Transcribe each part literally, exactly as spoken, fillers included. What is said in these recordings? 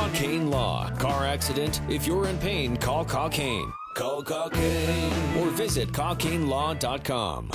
Cockane Law. Car accident? If you're in pain, call Cockane. Call Cockane. Or visit cockane law dot com.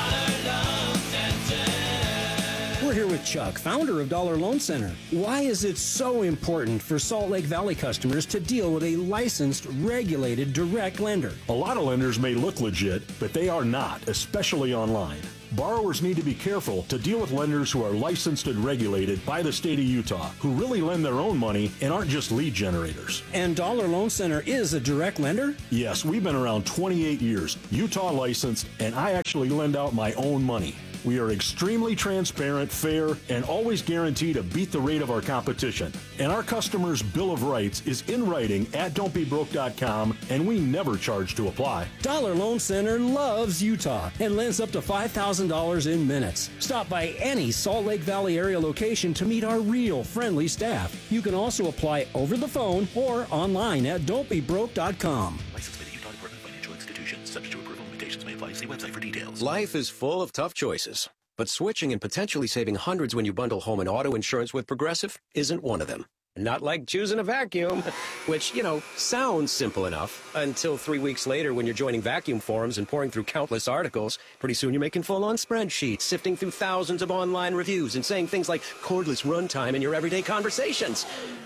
We're here with Chuck, founder of Dollar Loan Center. Why is it so important for Salt Lake Valley customers to deal with a licensed, regulated, direct lender? A lot of lenders may look legit, but they are not, especially online. Borrowers need to be careful to deal with lenders who are licensed and regulated by the state of Utah, who really lend their own money and aren't just lead generators. And Dollar Loan Center is a direct lender? Yes, we've been around twenty-eight years, Utah licensed, and I actually lend out my own money. We are extremely transparent, fair, and always guarantee to beat the rate of our competition. And our customers' Bill of Rights is in writing at don't be broke dot com, and we never charge to apply. Dollar Loan Center loves Utah and lends up to five thousand dollars in minutes. Stop by any Salt Lake Valley area location to meet our real friendly staff. You can also apply over the phone or online at don't be broke dot com. Licensed by the Utah Department of Financial Institutions. Subject to approval. Limitations may apply. See website for details. Life is full of tough choices, but switching and potentially saving hundreds when you bundle home and auto insurance with Progressive isn't one of them. Not like choosing a vacuum, which, you know, sounds simple enough until three weeks later when you're joining vacuum forums and pouring through countless articles. Pretty soon you're making full-on spreadsheets, sifting through thousands of online reviews and saying things like cordless runtime in your everyday conversations.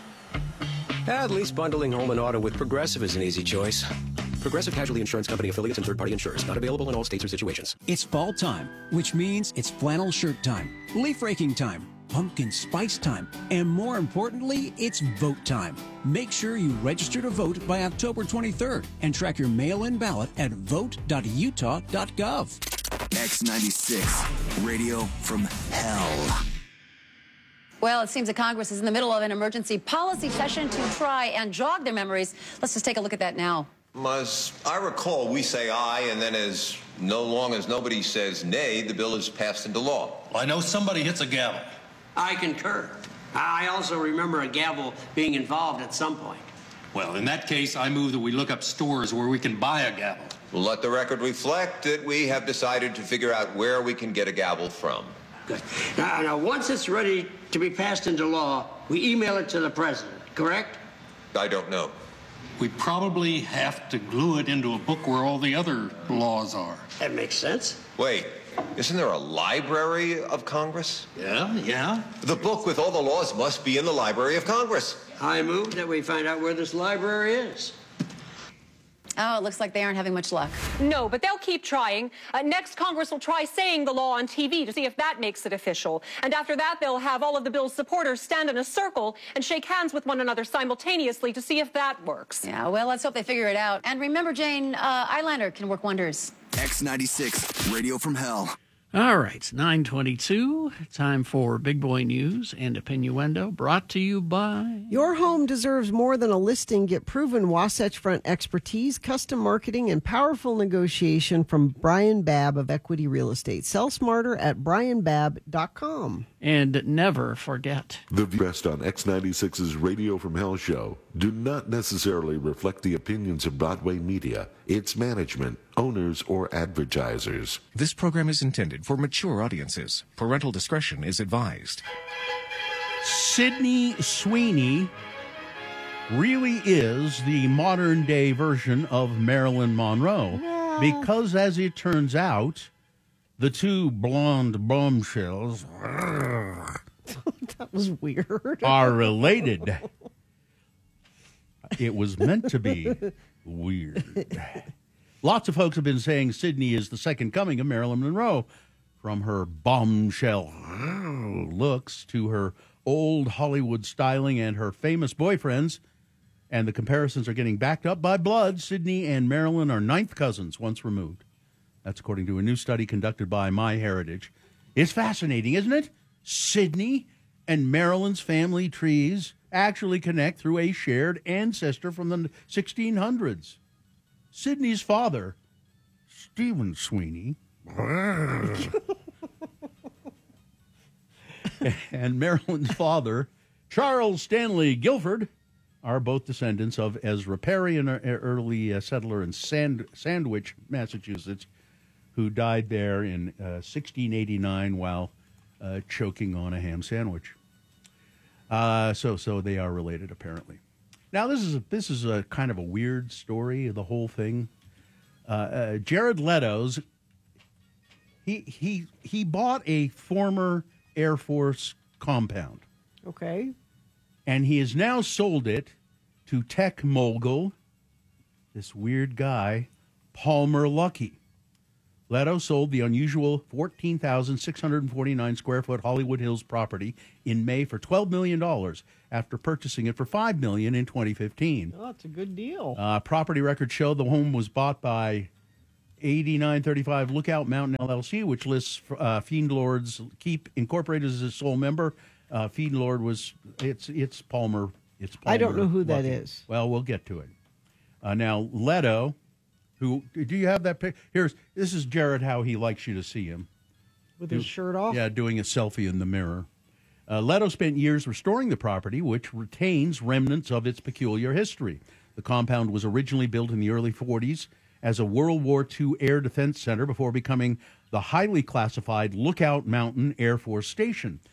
At least bundling home and auto with Progressive is an easy choice. Progressive Casualty Insurance Company affiliates and third-party insurers. Not available in all states or situations. It's fall time, which means it's flannel shirt time, leaf raking time, pumpkin spice time, and more importantly, it's vote time. Make sure you register to vote by October twenty-third and track your mail-in ballot at vote dot utah dot gov. X ninety-six, radio from hell. Well, it seems that Congress is in the middle of an emergency policy session to try and jog their memories. Let's just take a look at that now. As I recall, we say aye, and then as no long as nobody says nay, the bill is passed into law. Well, I know somebody hits a gavel. I concur. I also remember a gavel being involved at some point. Well, in that case, I move that we look up stores where we can buy a gavel. We'll let the record reflect that we have decided to figure out where we can get a gavel from. Good. Now, now, once it's ready to be passed into law, we email it to the president, correct? I don't know. We probably have to glue it into a book where all the other laws are. That makes sense. Wait, isn't there a Library of Congress? Yeah, yeah. The book with all the laws must be in the Library of Congress. I move that we find out where this library is. Oh, it looks like they aren't having much luck. No, but they'll keep trying. Uh, next, Congress will try saying the law on T V to see if that makes it official. And after that, they'll have all of the bill's supporters stand in a circle and shake hands with one another simultaneously to see if that works. Yeah, well, let's hope they figure it out. And remember, Jane, uh, eyeliner can work wonders. X ninety-six, radio from hell. All right, nine twenty-two, time for Big Boy News and Opinioendo, brought to you by... Your home deserves more than a listing. Get proven Wasatch Front expertise, custom marketing, and powerful negotiation from Brian Babb of Equity Real Estate. Sell smarter at brian babb dot com. And never forget. The best on X ninety-six's Radio from Hell show do not necessarily reflect the opinions of Broadway Media, its management, owners, or advertisers. This program is intended for mature audiences. Parental discretion is advised. Sydney Sweeney really is the modern-day version of Marilyn Monroe. Yeah. Because, as it turns out, the two blonde bombshells that was weird. are related. It was meant to be weird. Lots of folks have been saying Sydney is the second coming of Marilyn Monroe, from her bombshell looks to her old Hollywood styling and her famous boyfriends. And the comparisons are getting backed up by blood. Sydney and Marilyn are ninth cousins once removed. That's according to a new study conducted by MyHeritage. It's fascinating, isn't it? Sydney and Marilyn's family trees actually connect through a shared ancestor from the sixteen hundreds. Sydney's father, Stephen Sweeney, and Marilyn's father, Charles Stanley Guilford, are both descendants of Ezra Perry, an early uh, settler in Sand- Sandwich, Massachusetts, who died there in uh, sixteen eighty-nine while uh, choking on a ham sandwich. Uh, so so they are related, apparently. Now, this is a, this is a kind of a weird story, the whole thing. Uh, uh, Jared Leto's, he, he, he bought a former Air Force compound. Okay. And he has now sold it to tech mogul, this weird guy, Palmer Luckey. Leto sold the unusual fourteen thousand six hundred forty-nine square foot Hollywood Hills property in May for twelve million dollars after purchasing it for five million dollars in twenty fifteen. Oh, it's a good deal. Uh, property records show the home was bought by eighty-nine thirty-five Lookout Mountain L L C, which lists uh, Fiend Lord's Keep Incorporated as a sole member. Uh, Fiend Lord was, it's it's Palmer. It's Palmer I don't know who that Luckey. is. Well, we'll get to it. Uh, now, Leto, who, do you have that picture? Here's, this is Jared, how he likes you to see him. With his shirt off? Yeah, doing a selfie in the mirror. Uh, Leto spent years restoring the property, which retains remnants of its peculiar history. The compound was originally built in the early forties as a World War Two air defense center before becoming the highly classified Lookout Mountain Air Force Station.